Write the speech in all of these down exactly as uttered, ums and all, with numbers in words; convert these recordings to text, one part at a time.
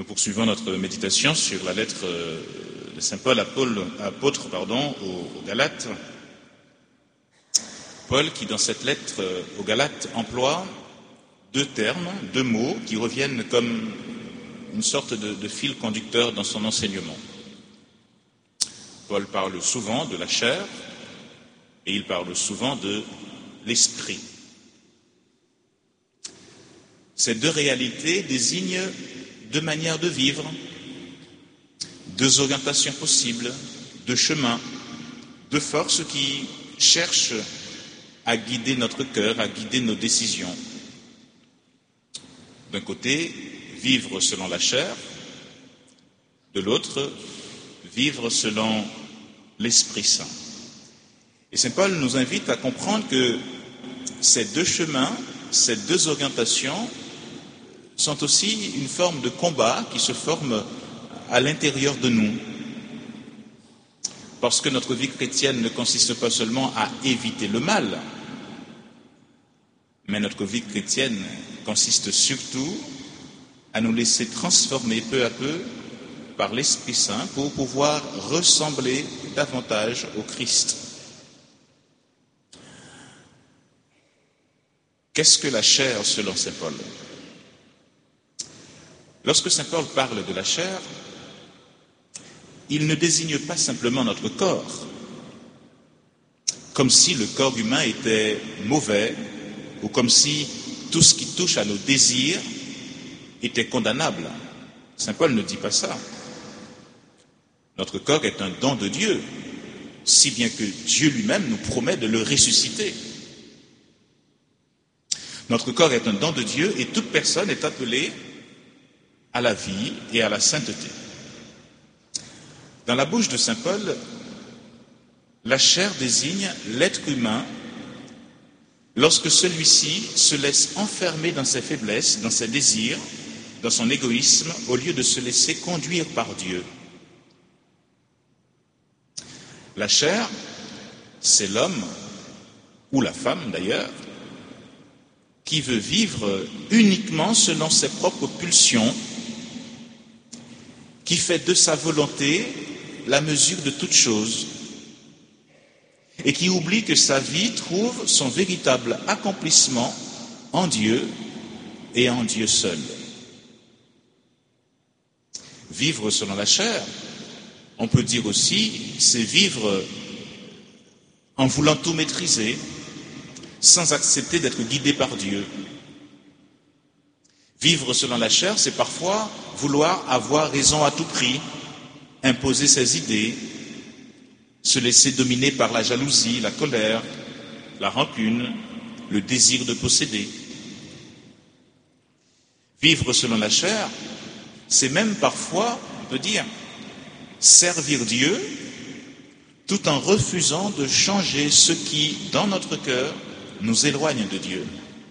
Nous poursuivons notre méditation sur la lettre de saint Paul, apôtre pardon, aux Galates. Paul qui, dans cette lettre aux Galates, emploie deux termes, deux mots qui reviennent comme une sorte de, de fil conducteur dans son enseignement. Paul parle souvent de la chair et il parle souvent de l'esprit. Ces deux réalités désignent deux manières de vivre, deux orientations possibles, deux chemins, deux forces qui cherchent à guider notre cœur, à guider nos décisions. D'un côté, vivre selon la chair, de l'autre, vivre selon l'Esprit Saint. Et saint Paul nous invite à comprendre que ces deux chemins, ces deux orientations sont aussi une forme de combat qui se forme à l'intérieur de nous. Parce que notre vie chrétienne ne consiste pas seulement à éviter le mal, mais notre vie chrétienne consiste surtout à nous laisser transformer peu à peu par l'Esprit Saint pour pouvoir ressembler davantage au Christ. Qu'est-ce que la chair selon saint Paul ? Lorsque saint Paul parle de la chair, il ne désigne pas simplement notre corps, comme si le corps humain était mauvais, ou comme si tout ce qui touche à nos désirs était condamnable. Saint Paul ne dit pas ça. Notre corps est un don de Dieu, si bien que Dieu lui-même nous promet de le ressusciter. Notre corps est un don de Dieu et toute personne est appelée à la vie et à la sainteté. Dans la bouche de saint Paul, la chair désigne l'être humain lorsque celui-ci se laisse enfermer dans ses faiblesses, dans ses désirs, dans son égoïsme, au lieu de se laisser conduire par Dieu. La chair, c'est l'homme, ou la femme d'ailleurs, qui veut vivre uniquement selon ses propres pulsions, qui fait de sa volonté la mesure de toute chose, et qui oublie que sa vie trouve son véritable accomplissement en Dieu et en Dieu seul. Vivre selon la chair, on peut dire aussi, c'est vivre en voulant tout maîtriser, sans accepter d'être guidé par Dieu. Vivre selon la chair, c'est parfois vouloir avoir raison à tout prix, imposer ses idées, se laisser dominer par la jalousie, la colère, la rancune, le désir de posséder. Vivre selon la chair, c'est même parfois, on peut dire, servir Dieu tout en refusant de changer ce qui, dans notre cœur, nous éloigne de Dieu.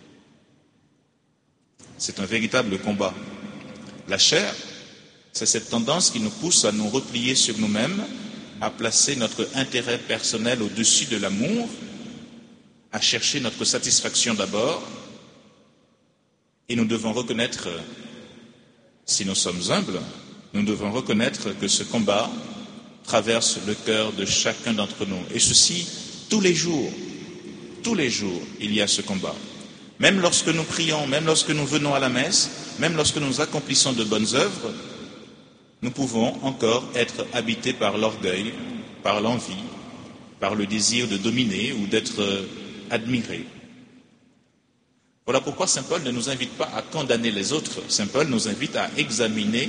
C'est un véritable combat. La chair, c'est cette tendance qui nous pousse à nous replier sur nous-mêmes, à placer notre intérêt personnel au-dessus de l'amour, à chercher notre satisfaction d'abord, et nous devons reconnaître, si nous sommes humbles, nous devons reconnaître que ce combat traverse le cœur de chacun d'entre nous. Et ceci, tous les jours, tous les jours, il y a ce combat. Même lorsque nous prions, même lorsque nous venons à la messe, même lorsque nous accomplissons de bonnes œuvres, nous pouvons encore être habités par l'orgueil, par l'envie, par le désir de dominer ou d'être admiré. Voilà pourquoi saint Paul ne nous invite pas à condamner les autres. Saint Paul nous invite à examiner